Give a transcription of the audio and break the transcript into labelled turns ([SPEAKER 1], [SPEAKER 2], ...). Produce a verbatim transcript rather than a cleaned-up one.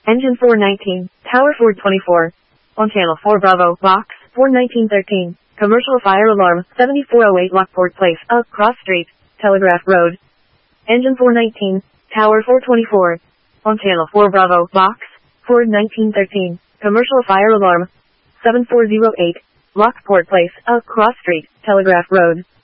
[SPEAKER 1] Engine four nineteen, Tower four twenty-four. On channel four Bravo, box, four nineteen thirteen. Commercial fire alarm, seventy-four oh eight Lockport Place, up Cross Street, Telegraph Road. Engine four nineteen, Tower four twenty-four. On channel four Bravo, box, four nineteen thirteen. Commercial fire alarm, seven four oh eight, Lockport Place, up Cross Street, Telegraph Road.